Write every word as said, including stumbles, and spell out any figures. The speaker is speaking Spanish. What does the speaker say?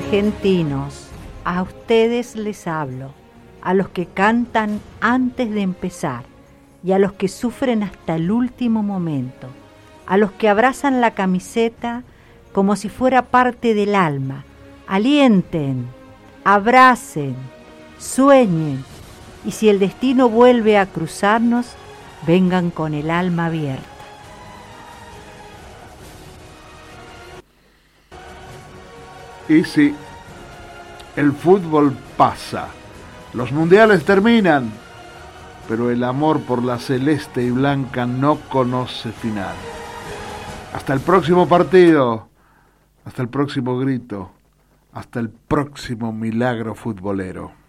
Argentinos, a ustedes les hablo, a los que cantan antes de empezar y a los que sufren hasta el último momento, a los que abrazan la camiseta como si fuera parte del alma. Alienten, abracen, sueñen, y si el destino vuelve a cruzarnos, vengan con el alma abierta. Y sí, el fútbol pasa, los mundiales terminan, pero el amor por la celeste y blanca no conoce final. Hasta el próximo partido, hasta el próximo grito, hasta el próximo milagro futbolero.